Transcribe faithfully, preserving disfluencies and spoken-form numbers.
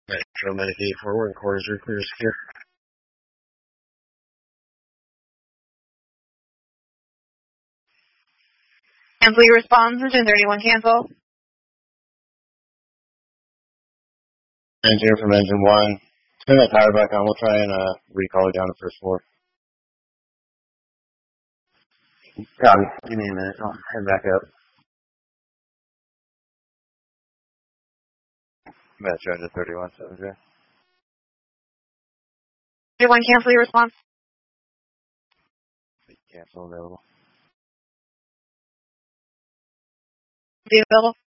Metro Medic eight four one, quarters are clear secure. Cancel your response, engine thirty-one cancel. Engineer from engine one. Turn that power back on. We'll try and uh, recall it down to first floor. Copy. Give me a minute. I'll head back up. Metro engine thirty-one, seven J. thirty-one, cancel your response. Cancel available. Be available.